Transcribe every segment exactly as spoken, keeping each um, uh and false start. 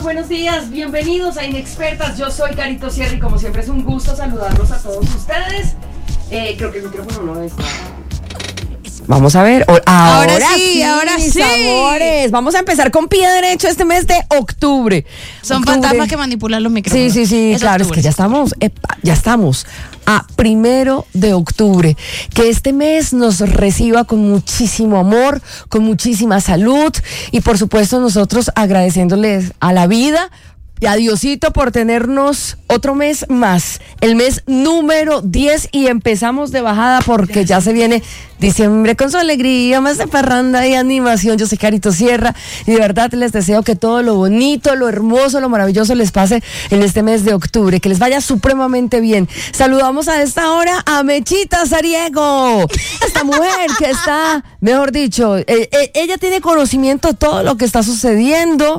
buenos días, bienvenidos a Inexpertas. Yo soy Carito Sierra y como siempre es un gusto saludarlos a todos ustedes. Eh, creo que el micrófono no está. Vamos a ver, ahora, ahora sí, sí, ahora mis sí. amores. Vamos a empezar con pie derecho este mes de octubre. Son octubre. fantasmas que manipulan los micrófonos. Sí, sí, sí, es claro, octubre. es que ya estamos, epa, ya estamos a primero de octubre. Que este mes nos reciba con muchísimo amor, con muchísima salud y por supuesto nosotros agradeciéndoles a la vida y a Diosito por tenernos otro mes más, el mes número diez, y empezamos de bajada porque ya se viene diciembre con su alegría, más de parranda y animación. Yo soy Carito Sierra y de verdad les deseo que todo lo bonito, lo hermoso, lo maravilloso les pase en este mes de octubre, que les vaya supremamente bien. Saludamos a esta hora a Mechita Sariego, esta mujer que está, mejor dicho, eh, eh, ella tiene conocimiento de todo lo que está sucediendo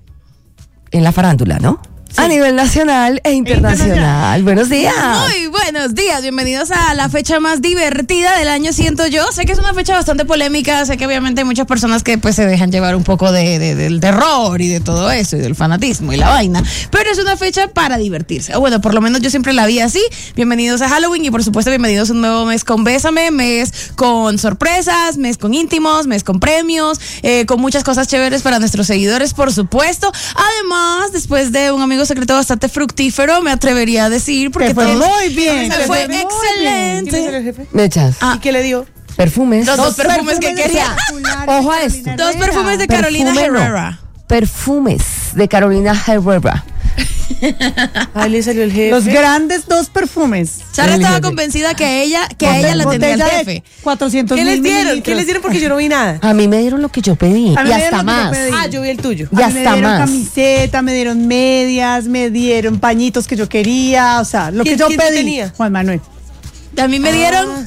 en la farándula, ¿no? Sí. A nivel nacional e internacional. internacional. Buenos días. Muy buenos días. Bienvenidos a la fecha más divertida del año, siento yo. Sé que es una fecha bastante polémica. Sé que obviamente hay muchas personas que pues se dejan llevar un poco de, de, del terror y de todo eso y del fanatismo y la vaina. Pero es una fecha para divertirse. O bueno, por lo menos yo siempre la vi así. Bienvenidos a Halloween y por supuesto bienvenidos a un nuevo mes con Bésame, mes con sorpresas, mes con íntimos, mes con premios, eh, con muchas cosas chéveres para nuestros seguidores, por supuesto. Además, después de un amigo secreto bastante fructífero, me atrevería a decir, porque fue todos, muy bien, me fue muy excelente. ¿Quién es el jefe? Mechas. Ah. ¿Y qué le dio? Perfumes. Los dos perfumes, perfumes que quería. Ojo a esto. Dos perfumes de Carolina Perfume Herrera. No. Perfumes de Carolina Herrera. Ahí le salió el jefe. Los grandes dos perfumes. Sara estaba convencida que a ella, que a ella la tenía el jefe. cuatrocientos ¿Qué les mil dieron? mililitros. ¿Qué les dieron? Porque yo no vi nada. A mí me dieron lo que yo pedí A mí y me dieron hasta lo que yo más. pedí. Ah, yo vi el tuyo. Y A mí me hasta dieron más. camiseta, me dieron medias, me dieron pañitos que yo quería, o sea, lo que ¿Quién- yo quién pedí. tenía? Juan Manuel. A mí me dieron.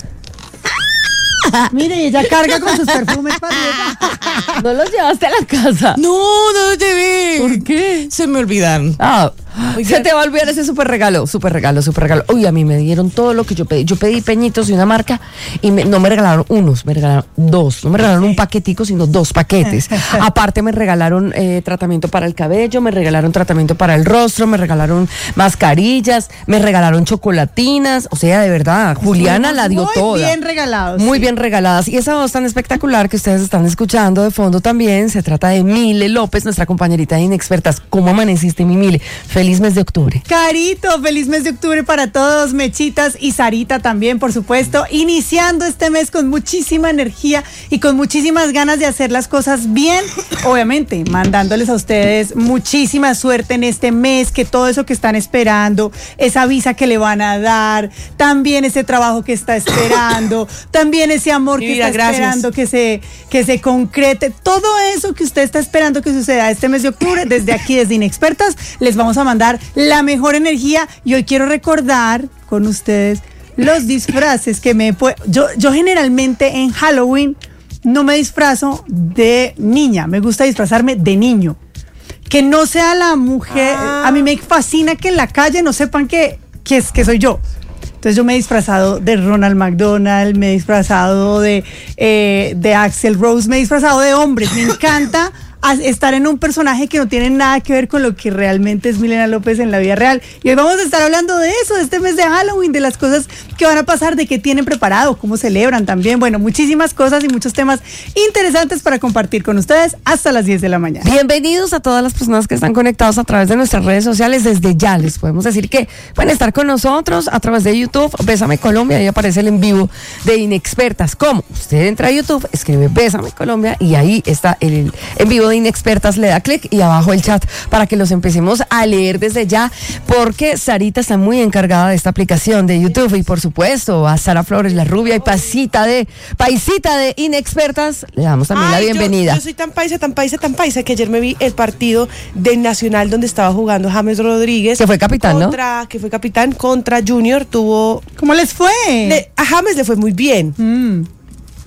Mire, ella carga con sus perfumes para arriba. ¿No los llevaste a la casa? No, no te vi. ¿Por qué? Se me olvidaron. Ah, se te va a olvidar ese súper regalo, súper regalo, súper regalo. Uy, a mí me dieron todo lo que yo pedí. Yo pedí peñitos de una marca y me, no me regalaron unos, me regalaron dos. No me regalaron un paquetico, sino dos paquetes. Aparte me regalaron eh, tratamiento para el cabello, me regalaron tratamiento para el rostro, me regalaron mascarillas, me regalaron chocolatinas. O sea, de verdad, Juliana la dio Muy toda. bien regalados. Muy sí. bien regaladas. Y esa voz tan espectacular que ustedes están escuchando de fondo también, se trata de Mile López, nuestra compañerita de Inexpertas. ¿Cómo amaneciste, mi Mile? Feliz mes de octubre. Carito, feliz mes de octubre para todos, Mechitas y Sarita también, por supuesto, iniciando este mes con muchísima energía y con muchísimas ganas de hacer las cosas bien, obviamente, mandándoles a ustedes muchísima suerte en este mes, que todo eso que están esperando, esa visa que le van a dar, también ese trabajo que está esperando, también ese amor Mi que vida, está gracias. esperando que se, que se concrete, todo eso que usted está esperando que suceda este mes de octubre, desde aquí, desde Inexpertas, les vamos a mandar la mejor energía y hoy quiero recordar con ustedes los disfraces que me he puesto. Yo, yo generalmente en Halloween no me disfrazo de niña, me gusta disfrazarme de niño. Que no sea la mujer, Ah. a mí me fascina que en la calle no sepan que, que, es, que soy yo. Entonces yo me he disfrazado de Ronald McDonald, me he disfrazado de, eh, de Axl Rose, me he disfrazado de hombres, me encanta a estar en un personaje que no tiene nada que ver con lo que realmente es Milena López en la vida real. Y hoy vamos a estar hablando de eso, de este mes de Halloween, de las cosas que van a pasar, de qué tienen preparado, cómo celebran también. Bueno, muchísimas cosas y muchos temas interesantes para compartir con ustedes hasta las diez de la mañana. Bienvenidos a todas las personas que están conectados a través de nuestras redes sociales. Desde ya les podemos decir que pueden estar con nosotros a través de YouTube, Bésame Colombia, ahí aparece el en vivo de Inexpertas. ¿Cómo? Usted entra a YouTube, escribe Bésame Colombia y ahí está el en vivo de Inexpertas, le da clic y abajo el chat para que los empecemos a leer desde ya, porque Sarita está muy encargada de esta aplicación de YouTube y por supuesto a Sara Flores, la rubia y pasita de paisita de Inexpertas, le damos también Ay, la yo- bienvenida. Yo, soy tan paisa, tan paisa, tan paisa que ayer me vi el partido del Nacional donde estaba jugando James Rodríguez. Que fue capitán, ¿no? contra, Que fue capitán contra Junior. Tuvo. ¿Cómo les fue? le- a James le fue muy bien. Mm.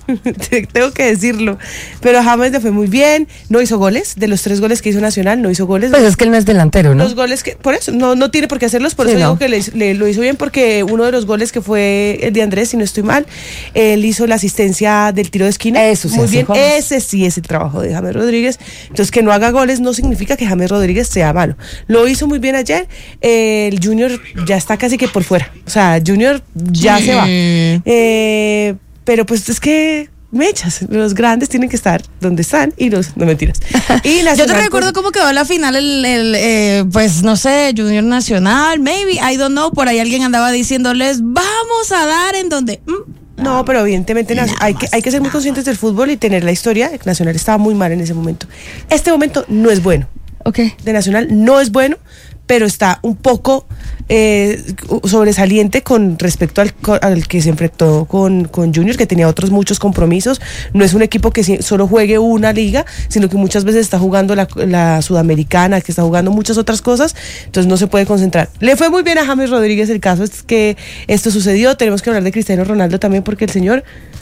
tengo que decirlo. Pero a James le fue muy bien, no hizo goles, de los tres goles que hizo Nacional, no hizo goles. Pues es que él no es delantero, ¿no? Los goles que, por eso, no, no tiene por qué hacerlos, por Sí, eso no. digo que le, le- lo hizo bien, porque uno de los goles que fue el de Andrés, si no estoy mal, él hizo la asistencia del tiro de esquina. Eso sí muy hace bien, James. ese sí es el trabajo de James Rodríguez. Entonces, que no haga goles no significa que James Rodríguez sea malo. Lo hizo muy bien ayer, eh, el Junior ya está casi que por fuera, o sea, Junior ya se va. Eh, pero pues es que mechas, los grandes tienen que estar donde están y los, no mentiras. Y Yo te Nacional, recuerdo pues, cómo quedó la final, el, el, eh, pues no sé, Junior Nacional, maybe, I don't know, por ahí alguien andaba diciéndoles, vamos a dar en donde... mm, No, pero evidentemente na- hay que, hay que ser muy conscientes del fútbol y tener la historia. Nacional estaba muy mal en ese momento. Este momento no es bueno. Ok. De Nacional no es bueno, pero está un poco eh, sobresaliente con respecto al, co- al que se enfrentó con, con Junior, que tenía otros muchos compromisos. No es un equipo que si- solo juegue una liga, sino que muchas veces está jugando la, la Sudamericana, que está jugando muchas otras cosas, entonces no se puede concentrar. Le fue muy bien a James Rodríguez, el caso es que esto sucedió. Tenemos que hablar de Cristiano Ronaldo también, porque el señor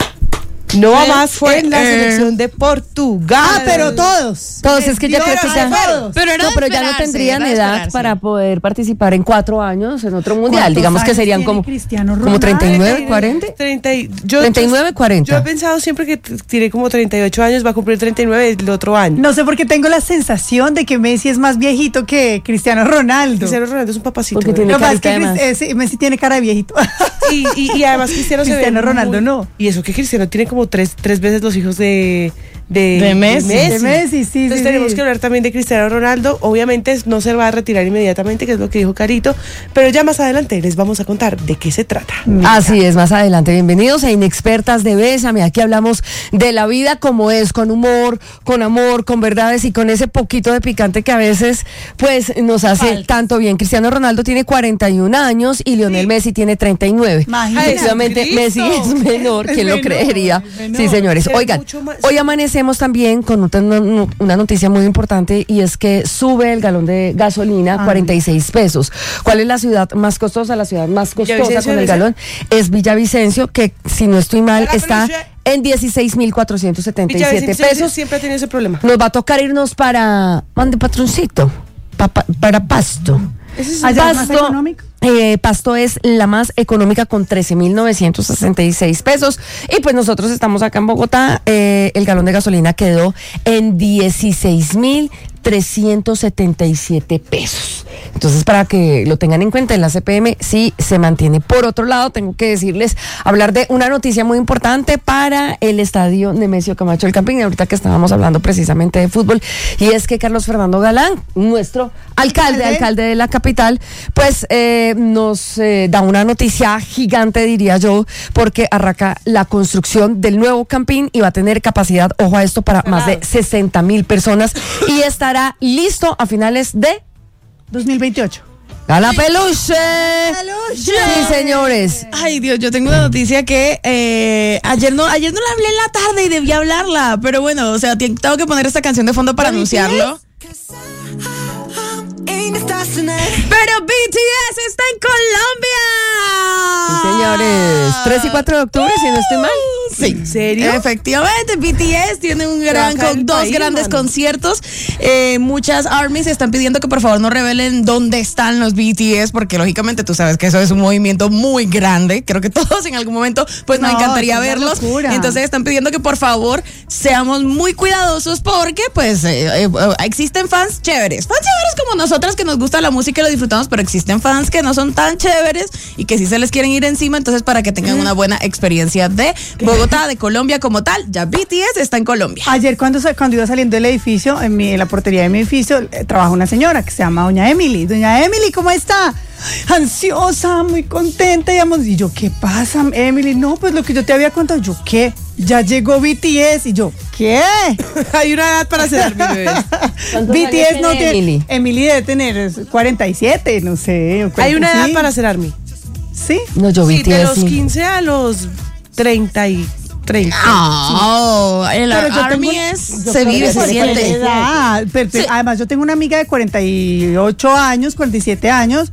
no va Eh, más fue, en la eh, selección de Portugal. Ah, pero todos. Todos, es que ya Dio creo que ya. todos. Pero era no, de pero ya no esperarse, tendrían era de edad esperarse. para poder participar en cuatro años en otro mundial. ¿Cuántos Digamos que años serían tiene como, Cristiano como Ronaldo? treinta y nueve, cuarenta. treinta y- yo- treinta y nueve, cuarenta. Yo he pensado siempre que t- tiene como treinta y ocho años, va a cumplir treinta y nueve el otro año. No sé por qué tengo la sensación de que Messi es más viejito que Cristiano Ronaldo. Cristiano Ronaldo es un papacito. Porque ¿verdad? tiene Lo que pasa es que carita de Cris- eh, sí, Messi tiene cara de viejito. Y, y, y además Cristiano se ve Cristiano Ronaldo muy- no. Y eso que Cristiano tiene como tres, tres veces los hijos de... De, De Messi. De Messi, sí, Entonces sí, tenemos sí. que hablar también de Cristiano Ronaldo. Obviamente no se va a retirar inmediatamente, que es lo que dijo Carito, pero ya más adelante les vamos a contar de qué se trata. Así es, más adelante. Bienvenidos a Inexpertas de Bésame. Aquí hablamos de la vida como es, con humor, con amor, con verdades y con ese poquito de picante que a veces pues nos hace Falta. tanto bien. Cristiano Ronaldo tiene cuarenta y un años y Lionel Messi tiene treinta y nueve. Imagínate. Efectivamente, Messi es menor, Es ¿quién lo menor, creería? es menor. Sí, señores. Pero Oigan, mucho más- hoy amanecemos también con una, una noticia muy importante y es que sube el galón de gasolina Ah. cuarenta y seis pesos. ¿Cuál es la ciudad más costosa? La ciudad más costosa Villavicencio con el debe ser. galón es Villavicencio, que si no estoy mal Hola, está Felicia. en dieciséis mil cuatrocientos setenta y siete Villavicencio pesos. siempre ha tenido ese problema. Nos va a tocar irnos para, mande patroncito, Pa- pa- para Pasto. Ese es- Allá es más económico. eh, Pasto es la más económica con trece mil novecientos sesenta y seis pesos. Y pues nosotros estamos acá en Bogotá. eh, el galón de gasolina quedó en dieciséis mil trescientos setenta y siete pesos. Entonces, para que lo tengan en cuenta, en la C P M sí se mantiene. Por otro lado, tengo que decirles, hablar de una noticia muy importante para el estadio Nemesio Camacho del Campín, ahorita que estábamos hablando precisamente de fútbol, y es que Carlos Fernando Galán, nuestro alcalde, Alcalde. alcalde de la capital, pues eh, nos eh, da una noticia gigante, diría yo, porque arranca la construcción del nuevo Campín y va a tener capacidad, ojo a esto, para más de sesenta mil personas y estará listo a finales de dos mil veintiocho. ¡Gala Peluche! ¡Peluche! Sí, señores. Ay, Dios, yo tengo una noticia que eh, ayer no ayer no la hablé en la tarde y debía hablarla, pero bueno, o sea, ti- tengo que poner esta canción de fondo para anunciarlo. Pero B T S está en Colombia. Sí, señores. tres y cuatro de octubre, si no estoy mal. Sí, ¿En serio? Efectivamente, B T S tiene un gran, acá en con el dos país, grandes mano. conciertos. Eh, muchas armies están pidiendo que por favor no revelen dónde están los B T S, porque lógicamente tú sabes que eso es un movimiento muy grande. Creo que todos en algún momento pues nos No, encantaría es una verlos. locura. Entonces están pidiendo que por favor seamos muy cuidadosos porque pues eh, eh, eh, existen fans chéveres. Fans chéveres como nosotras que nos gusta la música y lo disfrutamos, pero existen fans que no son tan chéveres y que sí se les quieren ir encima. Entonces, para que tengan una buena experiencia de Bogotá, de Colombia como tal, ya B T S está en Colombia. Ayer cuando, sa- cuando iba saliendo del edificio, en, mi, en la portería de mi edificio, eh, trabaja una señora que se llama Doña Emily. Doña Emily, ¿cómo está? Ansiosa, muy contenta, digamos. Y yo, ¿qué pasa, Emily? No, pues lo que yo te había contado. Yo, ¿qué? Ya llegó B T S. Y yo, ¿qué? Hay una edad para ser mi bebé. ¿Cuántos B T S años no tiene tiene. Emily? Emily debe tener es, cuarenta y siete, no sé. o Hay una cuarenta, edad sí. para ser army. Sí. No, yo vi Sí, de los quince a los treinta y treinta. Oh, el Pero yo Army tengo- es, yo se creo vive, que se por siente. edad. Pero- pero Sí. Además, yo tengo una amiga de cuarenta y ocho años, cuarenta y siete años,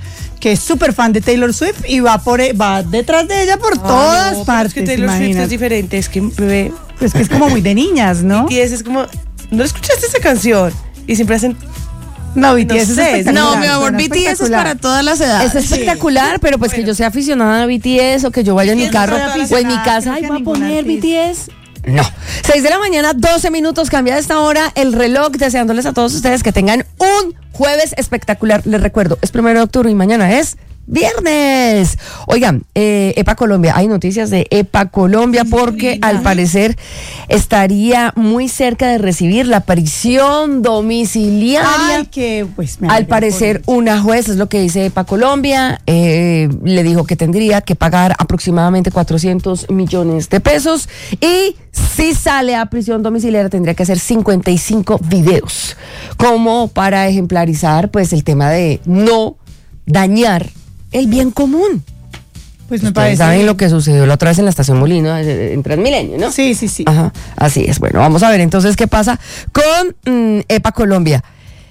que es súper fan de Taylor Swift y va por va detrás de ella por Ah, todas no, pero partes. Es que Taylor Swift imagínate. es diferente, es que bebé, Pues que es como muy de niñas, ¿no? B T S es como, ¿no escuchaste esa canción? Y siempre hacen, No, B T S no es sé, espectacular. No, mi amor, suena B T S es espectacular. para todas las edades. Es espectacular, pero pues que yo sea aficionada a B T S o que yo vaya en mi B T S carro no soy o en mi aficionada, casa, creo ay, que a voy a ningún poner artista. B T S. No. seis de la mañana, doce minutos, cambia de esta hora el reloj, deseándoles a todos ustedes que tengan un jueves espectacular. Les recuerdo, es primero de octubre y mañana es viernes. Oigan, eh, EPA Colombia, hay noticias de EPA Colombia porque al parecer estaría muy cerca de recibir la prisión domiciliaria. Ay, que pues me Al alegra parecer, por una juez, es lo que dice EPA Colombia, eh, le dijo que tendría que pagar aproximadamente cuatrocientos millones de pesos y si sale a prisión domiciliaria tendría que hacer cincuenta y cinco videos como para ejemplarizar pues el tema de no dañar el bien común. Pues me Ustedes parece. saben lo que sucedió la otra vez en la estación Molino eh, en Transmilenio, ¿no? Sí, sí, sí. Ajá, así es. Bueno, vamos a ver entonces qué pasa con mm, EPA Colombia.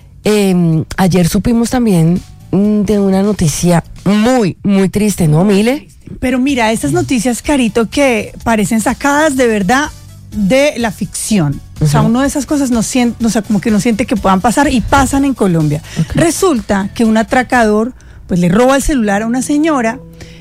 Eh, ayer supimos también mm, de una noticia muy, muy triste, ¿no, Mile? Pero mira, estas noticias, Carito, que parecen sacadas de verdad de la ficción. O sea, uno de esas cosas no siente, o sea, como que no siente que puedan pasar y pasan en Colombia. Resulta que un atracador pues le roba el celular a una señora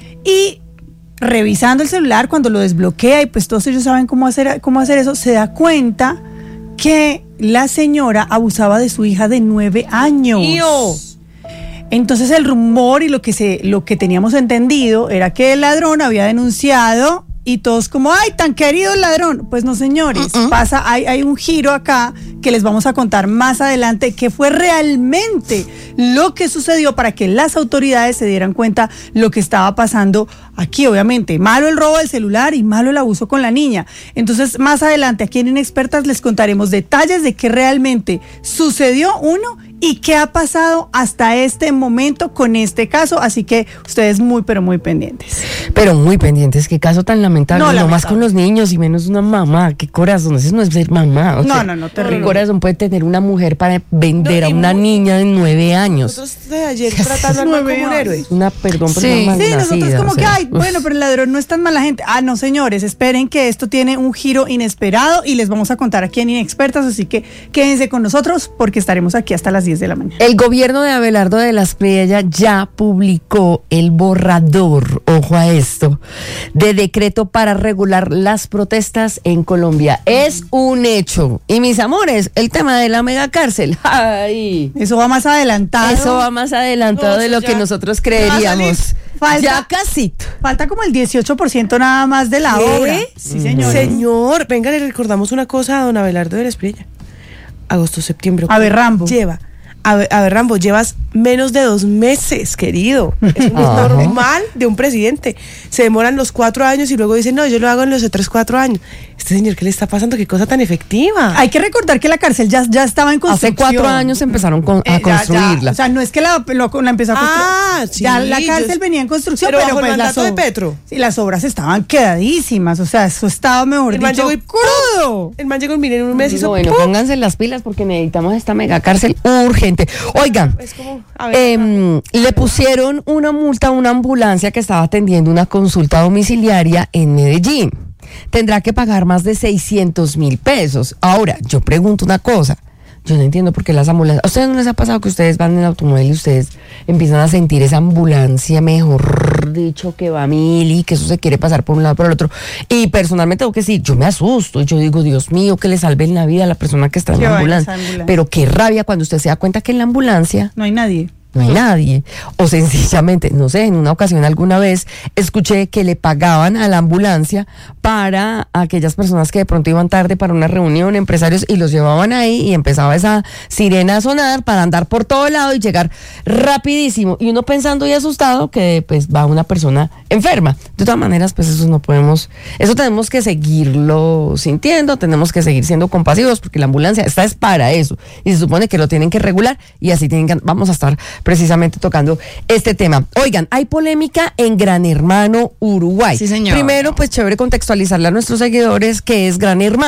y revisando el celular cuando lo desbloquea y pues todos ellos saben cómo hacer, cómo hacer eso, se da cuenta que la señora abusaba de su hija de nueve años. ¡Ío! Entonces el rumor y lo que se, lo que teníamos entendido era que el ladrón había denunciado y todos como, ay, tan querido el ladrón. Pues no, señores, uh-uh. pasa, hay, hay un giro acá que les vamos a contar más adelante que fue realmente lo que sucedió para que las autoridades se dieran cuenta lo que estaba pasando aquí. Obviamente, malo el robo del celular y malo el abuso con la niña. Entonces, más adelante aquí en Inexpertas les contaremos detalles de qué realmente sucedió, uno, y qué ha pasado hasta este momento con este caso, así que ustedes muy pero muy pendientes. Pero muy pendientes, qué caso tan lamentable, No, no, lamentable. más con los niños y menos una mamá, qué corazón, eso no es ser mamá. O No, sea, no, no, qué terrible. corazón puede tener una mujer para vender No, a y una muy- niña de nueve años. Nosotros de ayer tratando al man como un héroe. Una, perdón, pero Sí. una Sí, nosotros malnacida, como o que, sea, ay, uf. bueno, pero el ladrón no es tan mala gente. Ah, no, señores, esperen que esto tiene un giro inesperado y les vamos a contar aquí en Inexpertas, así que quédense con nosotros porque estaremos aquí hasta las diez de la mañana. El gobierno de Abelardo de la Espriella ya publicó el borrador, ojo a esto, de decreto para regular las protestas en Colombia. Es un hecho. Y mis amores, el tema de la megacárcel, ay, Eso va más adelantado. eso va más adelantado No, de eso lo ya- que nosotros ya va a creeríamos. salir. Falta- Ya casi. Falta como el dieciocho por ciento nada más de la ¿Qué? obra. Sí, señor. Señor, venga, le recordamos una cosa a don Abelardo de la Espriella. Agosto, septiembre. A ver, Rambo. Lleva. A ver, a ver, Rambo, llevas menos de dos meses, querido. Eso no es Ajá. normal de un presidente. Se demoran los cuatro años y luego dicen, no, yo lo hago en los otros cuatro años. Este señor, ¿qué le está pasando? ¿Qué cosa tan efectiva? Hay que recordar que la cárcel ya, ya estaba en construcción. Hace cuatro años empezaron con- a Eh, ya, ya. construirla. O sea, no es que la, lo- la empezó a construir. Ah, sí, Ya la yo- cárcel venía en construcción, pero pero, bajo el pues las mandato de ob- Petro. Sí, las obras estaban quedadísimas. O sea, eso estaba, mejor El man dicho, llegó y crudo. El man llegó, miren, en un mes Digo, hizo bueno, ¡pum! pónganse las pilas porque necesitamos esta megacárcel urgente. Oigan, Es como, a ver, em, le pusieron una multa a una ambulancia que estaba atendiendo una consulta domiciliaria en Medellín. Tendrá que pagar más de seiscientos mil pesos. Ahora, yo pregunto una cosa. Yo no entiendo por qué las ambulancias... ¿A ustedes no les ha pasado que ustedes van en el automóvil y ustedes empiezan a sentir esa ambulancia, mejor dicho, que va a mil y que eso se quiere pasar por un lado por el otro? Y personalmente tengo que decir, yo me asusto. Yo digo, Dios mío, que le salven la vida a la persona que está en Que la vaya esa ambulancia. ambulancia. Pero qué rabia cuando usted se da cuenta que en la ambulancia No hay nadie. no hay nadie. O sencillamente, no sé, en una ocasión alguna vez escuché que le pagaban a la ambulancia para aquellas personas que de pronto iban tarde para una reunión, empresarios, y los llevaban ahí y empezaba esa sirena a sonar para andar por todo lado y llegar rapidísimo. Y uno pensando y asustado que pues va una persona enferma. De todas maneras, pues eso no podemos, eso tenemos que seguirlo sintiendo, tenemos que seguir siendo compasivos porque la ambulancia está es para eso. Y se supone que lo tienen que regular y así tienen que, vamos a estar precisamente tocando este tema. Oigan, hay polémica en Gran Hermano Uruguay. Sí, señor. Primero, pues chévere contextualizarle a nuestros seguidores qué es Gran Hermano.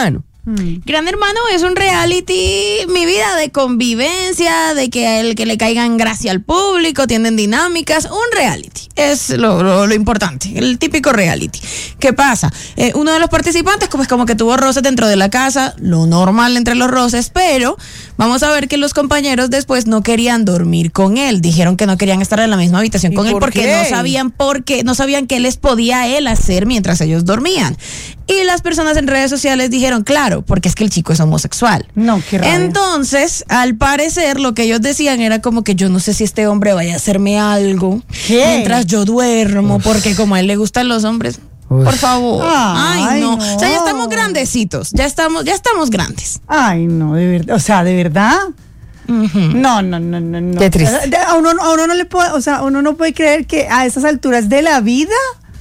Mm. Gran Hermano es un reality, mi vida, de convivencia, de que el que le caigan gracia al público, tienen dinámicas, un reality. Es lo, lo, lo importante, el típico reality. ¿Qué pasa? Eh, uno de los participantes pues como que tuvo roces dentro de la casa, lo normal entre los roces, pero vamos a ver que los compañeros después no querían dormir con él, dijeron que no querían estar en la misma habitación con él porque qué? no sabían por qué, no sabían qué les podía él hacer mientras ellos dormían. Y las personas en redes sociales dijeron, claro, porque es que el chico es homosexual. No, qué rabia. Entonces, al parecer, lo que ellos decían era como que yo no sé si este hombre vaya a hacerme algo ¿Qué? mientras yo duermo, porque como a él le gustan los hombres, Uf. por favor. Ay, Ay, no. no. O sea, ya estamos grandecitos, ya estamos, ya estamos grandes. Ay, no, de verdad. O sea, ¿de verdad? Ujú. No, no, no, no, no. Qué triste. A uno, a uno no le puede, o sea, uno no puede creer que a estas alturas de la vida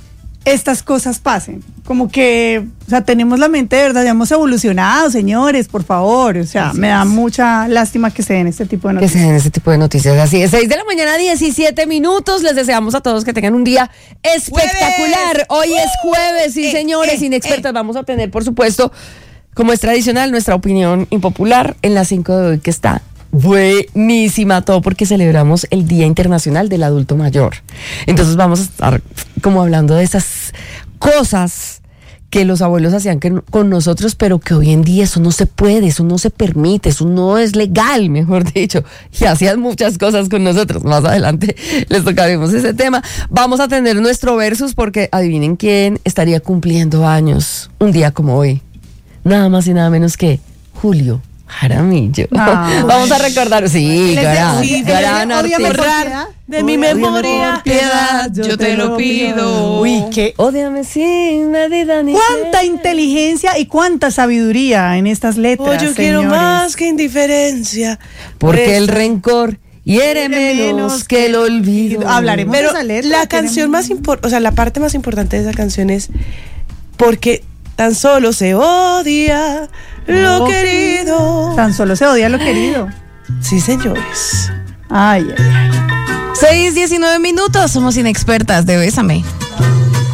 estas cosas pasen. Como que, o sea, tenemos la mente de verdad, ya hemos evolucionado, señores, por favor. O sea, Así me da es. mucha lástima que se den este tipo de Que se noticias. den ese tipo de noticias. Así es, seis de la mañana, diecisiete minutos. Les deseamos a todos que tengan un día espectacular. ¡Jueves! Hoy es jueves, sí, Eh, señores, eh, inexpertas. Vamos a tener, por supuesto, como es tradicional, nuestra opinión impopular en las cinco de hoy, que está buenísima, todo porque celebramos el Día Internacional del Adulto Mayor. Entonces vamos a estar como hablando de esas cosas que los abuelos hacían que, con nosotros, pero que hoy en día eso no se puede, eso no se permite, eso no es legal, mejor dicho, y hacían muchas cosas con nosotros. Más adelante les tocaremos ese tema. Vamos a tener nuestro versus porque adivinen quién estaría cumpliendo años un día como hoy, nada más y nada menos que Julio Jaramillo. Ay. Vamos a recordar, sí, Les gran, de- gran Ódiame por artista. piedad. De mi Ódiame memoria, por piedad, yo te lo pido. Uy, qué Ódiame sin medida ni cuánta querer. inteligencia y cuánta sabiduría en estas Oh, letras, yo quiero señores. más que indiferencia. Porque el Esa- rencor hiere menos que el olvido. Hablaremos Pero de esa letra. la canción tenemos- más importante, o sea, la parte más importante de esa canción es porque tan solo se odia lo Oh. querido. Tan solo se odia lo querido. Sí, señores. Ay, ay, ay. seis, diecinueve minutos, somos inexpertas de Bésame.